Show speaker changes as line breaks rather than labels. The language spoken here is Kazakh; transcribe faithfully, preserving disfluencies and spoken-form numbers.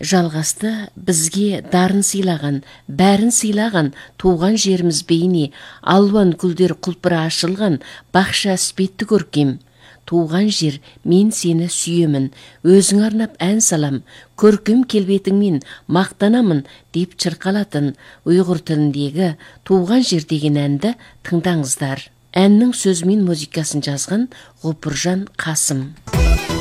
жалғасты бізге дарын сыйлаған, бәрін сыйлаған, туған жеріміз бейне, алуан гүлдер құлпыра ашылған, бақша іспетті көркем. Туған жер, мен сені сүйемін, өзің арнап ән салам, көркем келбетіңмен мақтанамын деп чырқалатын ұйғыр тіліндегі туған жер деген әнді тыңдаңыздар. Әннің сөзі мен музыкасын жазған Ғұпыржан Қасым.